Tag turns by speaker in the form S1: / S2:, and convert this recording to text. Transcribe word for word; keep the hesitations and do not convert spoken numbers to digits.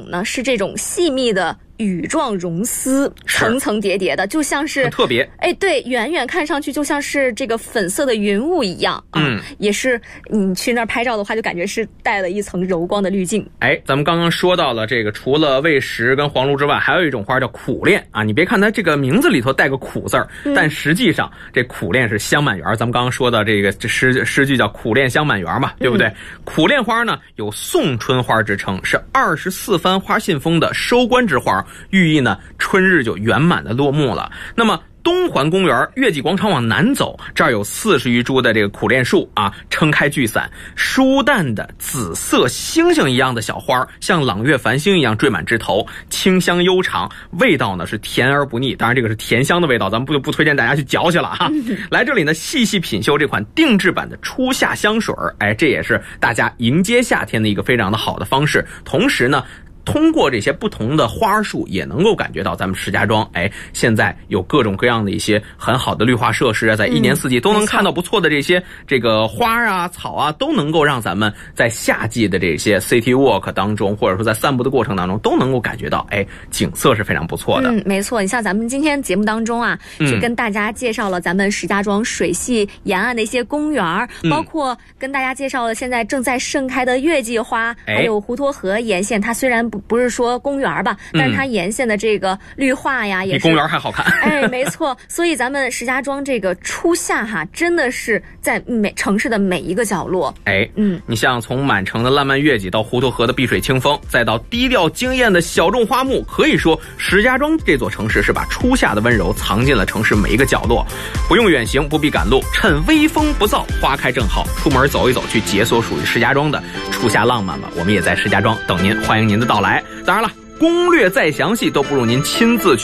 S1: 呢是这种细密的羽状绒丝，层层叠叠的，就像是
S2: 很特别。
S1: 哎，对，远远看上去就像是这个粉色的云雾一样啊。
S2: 嗯，
S1: 也是你去那儿拍照的话，就感觉是带了一层柔光的滤镜。
S2: 哎，咱们刚刚说到了这个，除了魏石跟黄栌之外，还有一种花叫苦楝啊。你别看它这个名字里头带个苦字儿，嗯、但实际上这苦楝是香满园。咱们刚刚说的这个这诗诗句叫苦楝香满园嘛，对不对？嗯、苦楝花呢有送春花之称，是二十四番花信封的收官之花，寓意呢春日就圆满的落幕了。那么东环公园月季广场往南走，这儿有四十余株的这个苦楝树啊，撑开聚伞，疏淡的紫色星星一样的小花，像朗月繁星一样缀满枝头，清香悠长，味道呢是甜而不腻。当然这个是甜香的味道，咱们不不推荐大家去嚼去了哈。来这里呢细细品嗅这款定制版的初夏香水，哎，这也是大家迎接夏天的一个非常的好的方式。同时呢，通过这些不同的花束，也能够感觉到咱们石家庄，哎，现在有各种各样的一些很好的绿化设施啊，在一年四季都能看到不错的这些这个花啊、草啊，都能够让咱们在夏季的这些 city walk 当中，或者说在散步的过程当中，都能够感觉到，哎，景色是非常不错的。
S1: 嗯，没错。你像咱们今天节目当中啊，去跟大家介绍了咱们石家庄水系沿岸的一些公园，嗯、包括跟大家介绍了现在正在盛开的月季花，哎、还有滹沱河沿线，它虽然不不是说公园吧，但是它沿线的这个绿化呀，嗯、也是
S2: 比公园还好看。
S1: 哎，没错。所以咱们石家庄这个初夏哈，真的是在每城市的每一个角落。
S2: 哎，嗯，你像从满城的烂漫月季到滹沱河的碧水清风，再到低调惊艳的小众花木，可以说石家庄这座城市是把初夏的温柔藏进了城市每一个角落。不用远行，不必赶路，趁微风不燥，花开正好，出门走一走，去解锁属于石家庄的初夏浪漫吧。我们也在石家庄等您，欢迎您的到来。当然了，攻略再详细都不如您亲自去